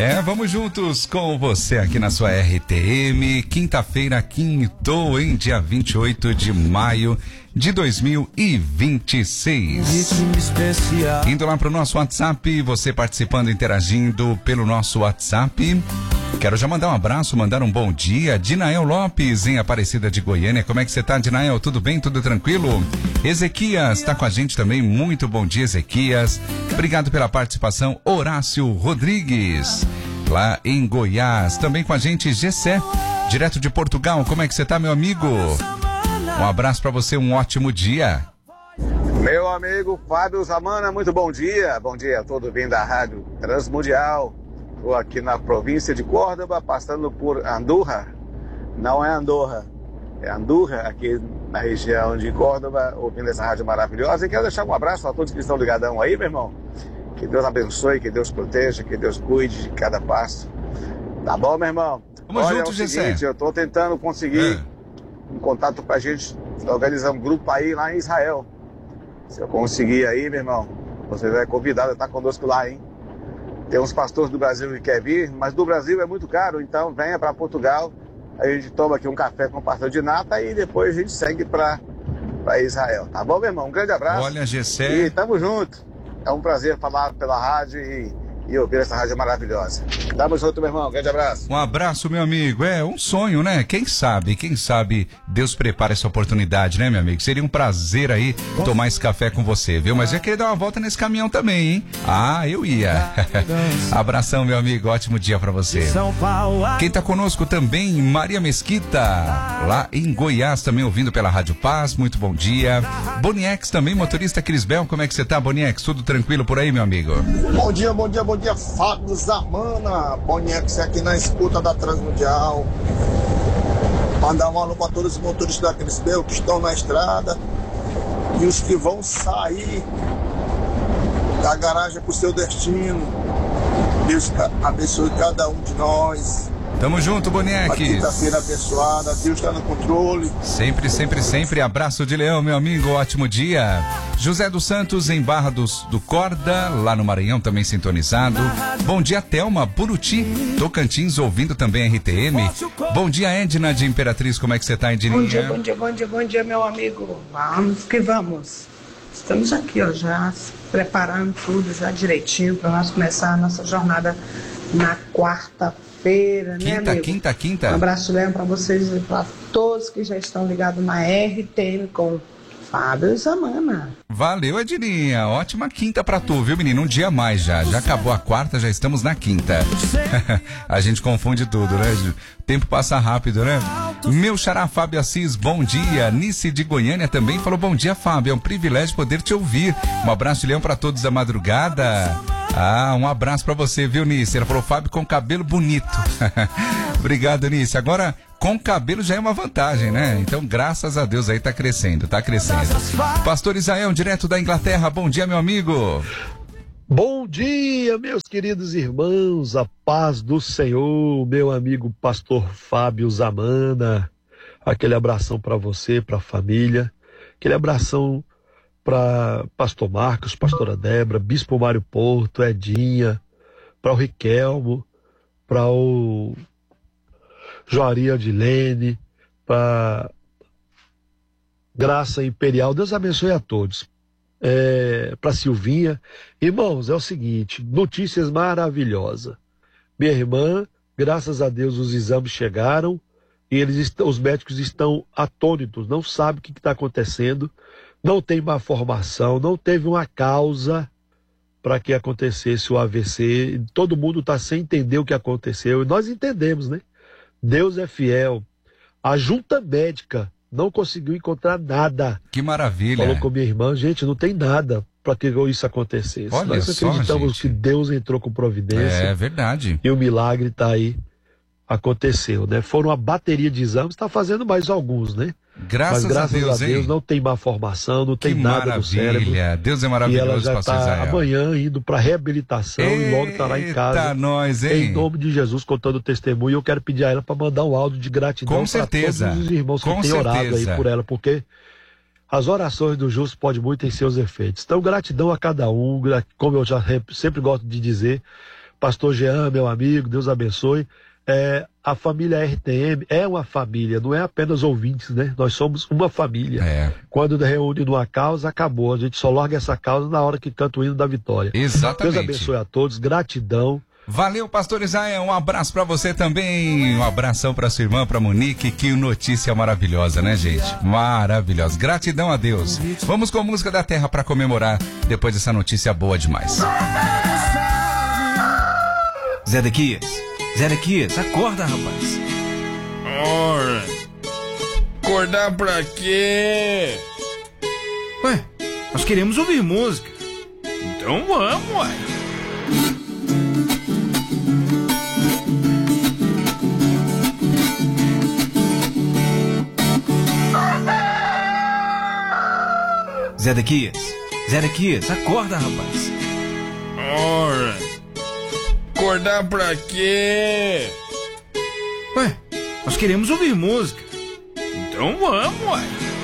Vamos juntos com você aqui na sua RTM. Quinta-feira, quintou, em dia 28 de maio de 2026. Indo lá pro nosso WhatsApp, você participando, interagindo pelo nosso WhatsApp. Quero já mandar um abraço, mandar um bom dia. Dinael Lopes, em Aparecida de Goiânia. Como é que você tá, Dinael? Tudo bem? Tudo tranquilo? Ezequias tá com a gente também. Muito bom dia, Ezequias. Obrigado pela participação. Horácio Rodrigues, lá em Goiás. Também com a gente, Gessé, direto de Portugal. Como é que você tá, meu amigo? Um abraço pra você, um ótimo dia. Meu amigo Fábio Zamana, muito bom dia. Bom dia a todo bem da Rádio Transmundial. Estou aqui na província de Córdoba, passando por Andorra. Não é Andorra, é Andorra, aqui na região de Córdoba, ouvindo essa rádio maravilhosa. E quero deixar um abraço a todos que estão ligadão aí, meu irmão. Que Deus abençoe, que Deus proteja, que Deus cuide de cada passo. Tá bom, meu irmão? Vamos Olha, junto, é o seguinte, eu estou tentando conseguir um contato pra gente organizar um grupo aí lá em Israel. Se eu conseguir aí, meu irmão, você é convidado a estar conosco lá, hein? Tem uns pastores do Brasil que querem vir, mas do Brasil é muito caro, então venha para Portugal, a gente toma aqui um café com pastor de nata e depois a gente segue para Israel. Tá bom, meu irmão? Um grande abraço. Olha, Gessé. E tamo junto. É um prazer falar pela rádio e ouvir essa rádio maravilhosa. Tamo junto, meu irmão. Grande abraço. Um abraço, meu amigo. É um sonho, né? Quem sabe Deus prepara essa oportunidade, né, meu amigo? Seria um prazer aí tomar esse café com você, viu? Mas eu ia querer dar uma volta nesse caminhão também, hein? Ah, eu ia. Abração, meu amigo. Ótimo dia pra você. Quem tá conosco também, Maria Mesquita, lá em Goiás, também ouvindo pela Rádio Paz. Muito bom dia. Boniex também, motorista Crisbel. Como é que você tá, Boniex? Tudo tranquilo por aí, meu amigo? Bom dia, Fábio Zamana, Boniex aqui na escuta da Transmundial. Mandar um alô para todos os motoristas da Crisbel que estão na estrada e os que vão sair da garagem para o seu destino. Deus abençoe cada um de nós. Tamo junto, Boniex. Quinta-feira abençoada, Deus está no controle. Sempre, sempre, sempre. Abraço de leão, meu amigo. Ótimo dia. José dos Santos, em Barra do Corda, lá no Maranhão, também sintonizado. Bom dia, Thelma, Buruti, Tocantins, ouvindo também RTM. Bom dia, Edna de Imperatriz. Como é que você tá, Edninha? Bom dia, meu amigo. Vamos que vamos. Estamos aqui, ó, já preparando tudo já direitinho para nós começar a nossa jornada na quarta-feira, né, amigo? Quinta. Um abraço mesmo para vocês e para todos que já estão ligados na RTM com Fábio Zamana. Valeu, Edininha. Ótima quinta pra tu, viu, menino? Um dia a mais já. Já acabou a quarta, já estamos na quinta. A gente confunde tudo, né? O tempo passa rápido, né? Meu xará Fábio Assis, bom dia. Nice de Goiânia também falou bom dia, Fábio. É um privilégio poder te ouvir. Um abraço de leão pra todos da madrugada. Ah, um abraço pra você, viu, Nice? Ela falou Fábio com cabelo bonito. Obrigado, Nice. Agora, com cabelo já é uma vantagem, né? Então, graças a Deus aí tá crescendo. Pastor Isael, direto da Inglaterra. Bom dia, meu amigo. Bom dia, meus queridos irmãos. A paz do Senhor, meu amigo pastor Fábio Zamana. Aquele abração para você, para a família. Aquele abração para pastor Marcos, pastora Débora, bispo Mário Porto, Edinha, para o Riquelmo, para o Joari Adilene, para Graça Imperial. Deus abençoe a todos. Para Silvinha. Irmãos, é o seguinte, notícias maravilhosas. Minha irmã, graças a Deus, os exames chegaram e os médicos estão atônitos, não sabem o que está acontecendo, não tem uma formação, não teve uma causa para que acontecesse o AVC. Todo mundo está sem entender o que aconteceu e nós entendemos, né? Deus é fiel. A junta médica não conseguiu encontrar nada. Que maravilha. Falou com minha irmã, gente, não tem nada para que isso acontecesse. Olha, nós acreditamos gente, que Deus entrou com providência. É verdade. E o milagre está aí, aconteceu, né? Foram uma bateria de exames, está fazendo mais alguns, né? Graças a Deus, não tem má formação, não tem nada no cérebro. Deus é maravilhoso. E ela já está amanhã indo para reabilitação e logo estará em casa. Nós, hein? Em nome de Jesus, contando testemunho. E eu quero pedir a ela para mandar um áudio de gratidão para todos os irmãos que têm orado aí por ela, porque as orações do justo podem muito em seus efeitos. Então, gratidão a cada um, como eu já sempre gosto de dizer, Pastor Jean, meu amigo, Deus abençoe. A família RTM é uma família, não é apenas ouvintes, né? Nós somos uma família. Quando reúne numa causa, acabou. A gente só larga essa causa na hora que canta o hino da vitória. Exatamente. Deus abençoe a todos, gratidão. Valeu, pastor Isaia, um abraço pra você também, um abração pra sua irmã, pra Monique, que notícia maravilhosa, né, gente? Maravilhosa, gratidão a Deus. Vamos com música da terra pra comemorar depois dessa notícia boa demais. Zedequias, acorda, rapaz. Ora, acordar pra quê? Ué, nós queremos ouvir música. Então vamos, uai. Zedequias, acorda, rapaz. Ora, acordar pra quê? Ué, nós queremos ouvir música. Então vamos, uai.